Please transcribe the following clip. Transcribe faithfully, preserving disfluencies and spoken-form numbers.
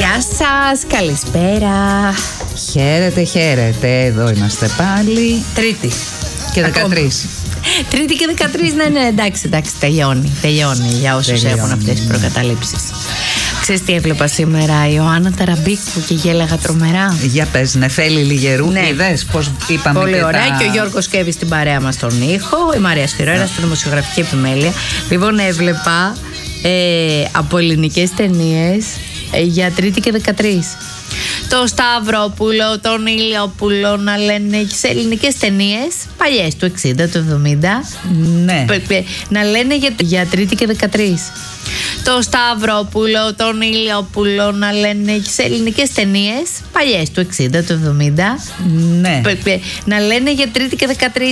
Γεια σας, καλησπέρα. Χαίρετε, χαίρετε. Εδώ είμαστε πάλι. Τρίτη Και δεκατρείς. Τρίτη και δεκατρείς, ναι, ναι, εντάξει, εντάξει, τελειώνει. Τελειώνει για όσους Τελειώνει. έχουν αυτές τις προκαταλήψεις. Ξέρεις τι έβλεπα σήμερα? Η Ιωάννα Ταραμπίκου και γέλαγα τρομερά. Για πες, Νεφέλη Λιγερού. Ναι. Είδες πώς είπαμε? Πολύ και ωραία. τα... Και ο Γιώργος Κέβης στην παρέα μας στον ήχο. Η Μαρία Σφυρόερα στην δημοσιογραφική επιμέλεια. Λοιπόν, έβλεπα ε, από ελληνικές ταινίες ε, για Τρίτη και δεκατρείς. Το Σταυρόπουλο, τον Ηλιόπουλο να λένε σε ελληνικές ταινίες παλιές του εξήντα, του εβδομήντα. Ναι. Να λένε για, για Τρίτη και δεκατρείς. Το Σταυρόπουλο, τον Ηλιόπουλο να λένε σε ελληνικές ταινίες παλιές του εξήντα, του εβδομήντα. Ναι. Να λένε για Τρίτη και δεκατρείς.